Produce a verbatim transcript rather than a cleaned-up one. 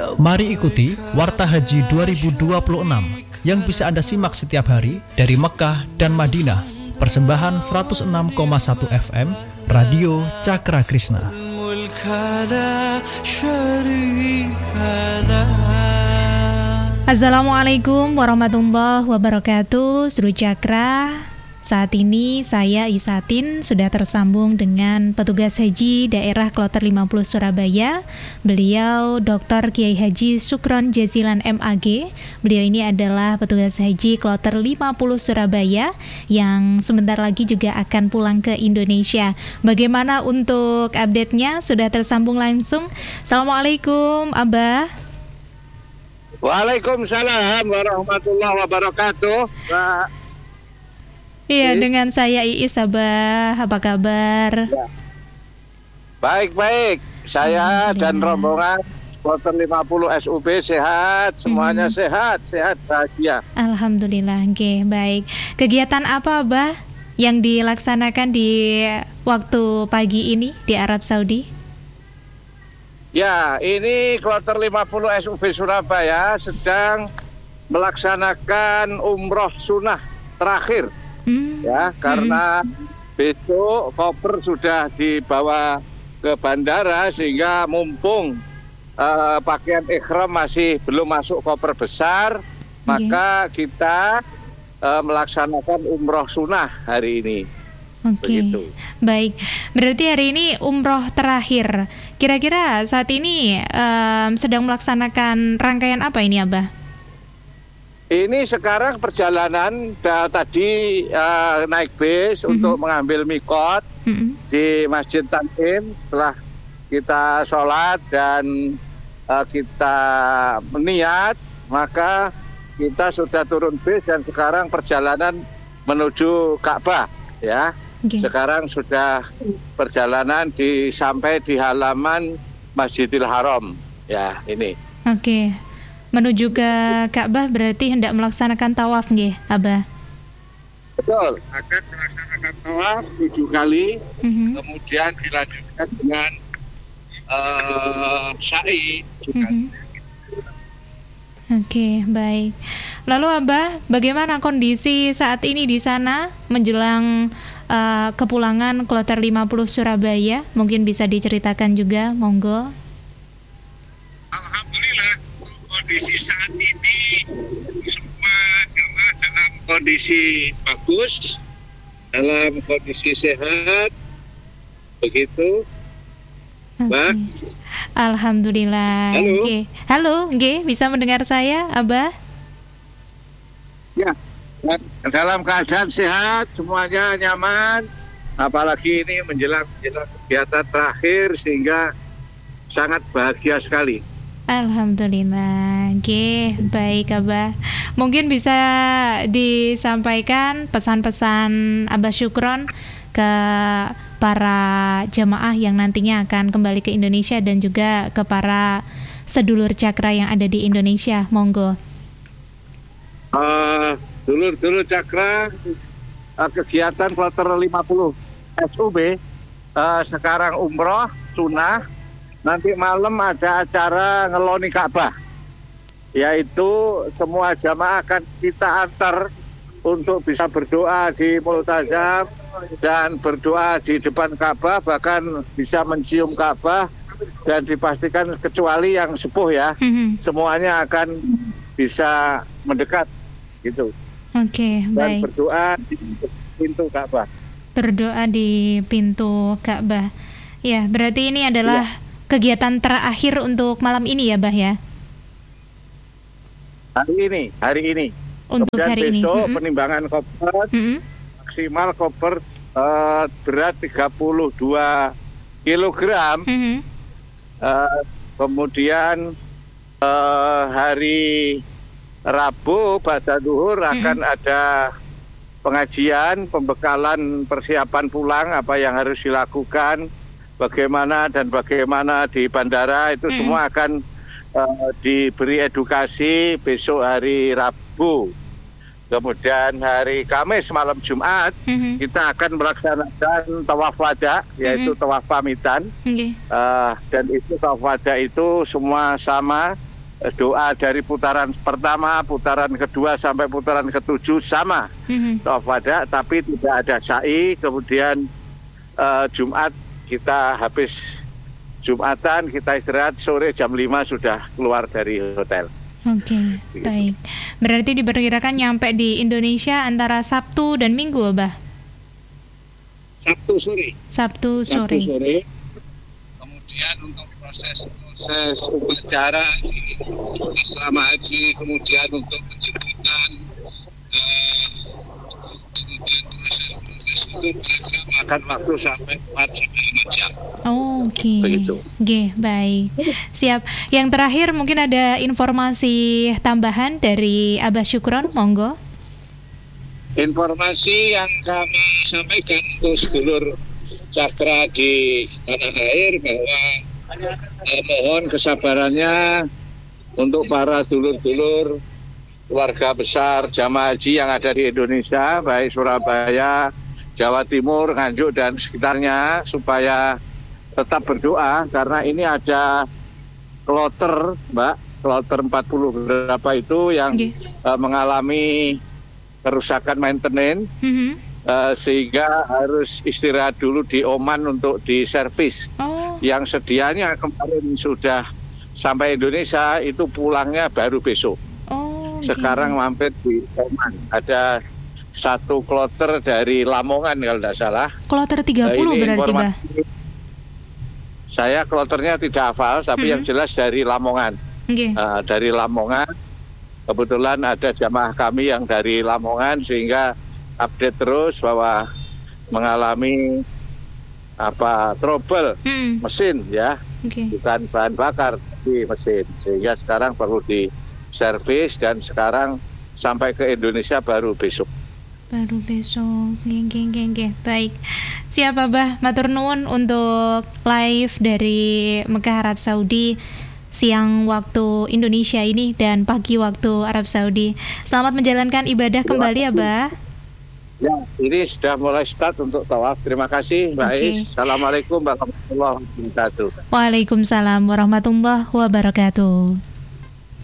Mari ikuti Warta Haji dua ribu dua puluh enam yang bisa Anda simak setiap hari dari Mekah dan Madinah. Persembahan seratus enam koma satu F M Radio Cakra Krishna. Assalamualaikum warahmatullahi wabarakatuh, Seru Cakra. Saat ini saya Isatin sudah tersambung dengan petugas haji daerah Kloter lima puluh Surabaya. Beliau Doktor Kiai Haji Sukron Jazilan M A G. Beliau ini adalah petugas haji Kloter lima puluh Surabaya yang sebentar lagi juga akan pulang ke Indonesia. Bagaimana untuk update-nya? Sudah tersambung langsung. Assalamualaikum Abah. Waalaikumsalam warahmatullahi wabarakatuh. Pak. Iya, dengan saya Iis, Abah. Apa kabar? Ya. Baik-baik. Saya dan rombongan Kloter lima puluh S U B sehat, semuanya hmm. sehat, sehat bahagia. Alhamdulillah, oke, baik. Kegiatan apa, Abah, yang dilaksanakan di waktu pagi ini di Arab Saudi? Ya, ini Kloter lima puluh S U B Surabaya sedang melaksanakan umroh sunnah terakhir. Hmm. Ya, karena hmm. besok koper sudah dibawa ke bandara sehingga mumpung uh, pakaian ikhram masih belum masuk koper besar, okay. maka kita uh, melaksanakan umroh sunnah hari ini. Oke, okay. Baik. Berarti hari ini umroh terakhir. Kira-kira saat ini um, sedang melaksanakan rangkaian apa ini, Abah? Ini sekarang perjalanan da, tadi uh, naik bis mm-hmm. untuk mengambil mikot mm-hmm. di Masjid Tan'im. Setelah kita sholat dan uh, kita niat, maka kita sudah turun bis dan sekarang perjalanan menuju Ka'bah, ya. Okay. Sekarang sudah perjalanan di sampai di halaman Masjidil Haram, ya ini. Oke. Okay. Menuju ke Ka'bah berarti hendak melaksanakan tawaf nggih, Abah? Betul, akan melaksanakan tawaf tujuh kali, mm-hmm. kemudian dilanjutkan dengan uh, sa'i juga. Mm-hmm. Oke, okay, baik. Lalu Abah, bagaimana kondisi saat ini di sana menjelang uh, kepulangan Kloter lima puluh Surabaya? Mungkin bisa diceritakan juga, monggo. Alhamdulillah. Kondisi saat ini semua jemaah dalam kondisi bagus, dalam kondisi sehat, begitu, Mbak. Okay. Alhamdulillah. Halo, okay. Halo, okay. Bisa mendengar saya, Abah? Ya, dalam keadaan sehat, semuanya nyaman, apalagi ini menjelang menjelang kegiatan terakhir sehingga sangat bahagia sekali. Alhamdulillah, oke, okay, baik Abah. Mungkin bisa disampaikan pesan-pesan Abah Syukron ke para jemaah yang nantinya akan kembali ke Indonesia dan juga ke para sedulur Cakra yang ada di Indonesia, monggo. Uh, dulur-dulur Cakra, uh, kegiatan Kloter lima puluh S U B uh, sekarang umroh sunnah. Nanti malam ada acara ngeloni Ka'bah, yaitu semua jamaah akan kita antar untuk bisa berdoa di Multazam dan berdoa di depan Ka'bah, bahkan bisa mencium Ka'bah dan dipastikan kecuali yang sepuh ya, mm-hmm. semuanya akan bisa mendekat gitu. Oke, okay, dan baik. Berdoa di pintu Ka'bah. Berdoa di pintu Ka'bah. Ya, berarti ini adalah ya. Kegiatan terakhir untuk malam ini ya, Bah ya? Hari ini, hari ini. Untuk Kemudian hari besok ini. Mm-hmm. penimbangan koper, mm-hmm. maksimal koper uh, berat tiga puluh dua kilogram. Mm-hmm. Uh, kemudian uh, hari Rabu pada zuhur mm-hmm. akan ada pengajian, pembekalan persiapan pulang, apa yang harus dilakukan, bagaimana dan bagaimana di bandara itu hmm. semua akan uh, diberi edukasi besok hari Rabu. Kemudian hari Kamis malam Jumat hmm. kita akan melaksanakan tawaf wada, yaitu hmm. tawaf pamitan. Okay. Uh, dan itu tawaf wada itu semua sama doa dari putaran pertama, putaran kedua sampai putaran ketujuh sama mm-hmm. tawaf wada, tapi tidak ada sa'i. Kemudian uh, Jumat kita habis Jumatan, kita istirahat, sore jam lima sudah keluar dari hotel. Oke, okay, baik. Berarti diperkirakan nyampe di Indonesia antara Sabtu dan Minggu, Abah? Sabtu sore. Sabtu sore. Sabtu sore. Kemudian untuk proses proses upacara di asrama haji, kemudian untuk penjemputan, uh, kemudian proses-proses itu kira-kira makan waktu sampai empat sampai lima jam. Oh, oke. Okay. Begitu. Oke, okay, baik. Siap. Yang terakhir mungkin ada informasi tambahan dari Abah Syukron, monggo. Informasi yang kami sampaikan untuk sedulur Cakra di tanah air bahwa eh, mohon kesabarannya untuk para dulur-dulur keluarga besar jamaah haji yang ada di Indonesia, baik Surabaya, Jawa Timur, Nganjuk dan sekitarnya, supaya tetap berdoa karena ini ada kloter, Mbak, kloter empat puluh berapa itu yang okay. uh, mengalami kerusakan maintenance, mm-hmm. uh, sehingga harus istirahat dulu di Oman untuk diservis. Oh. Yang sedianya kemarin sudah sampai Indonesia, itu pulangnya baru besok. Oh, sekarang okay. mampir di Oman. Ada satu kloter dari Lamongan kalau tidak salah. Kloter tiga puluh uh, berarti, Mbak? Saya kloternya tidak hafal, tapi hmm. yang jelas dari Lamongan. Okay. Uh, dari Lamongan, kebetulan ada jamaah kami yang dari Lamongan, sehingga update terus bahwa mengalami apa trouble hmm. mesin ya, okay. bukan bahan bakar di mesin, sehingga sekarang perlu diservis dan sekarang sampai ke Indonesia baru besok. Baru besok, geng, geng, geng, geng. Baik, siap Abah, matur nuwun untuk live dari Mekah Arab Saudi siang waktu Indonesia ini dan pagi waktu Arab Saudi. Selamat menjalankan ibadah kembali, Abah. Ya, ini sudah mulai start untuk tawaf. Terima kasih, Mbak okay. Is. Assalamualaikum warahmatullahi wabarakatuh. Waalaikumsalam warahmatullahi wabarakatuh.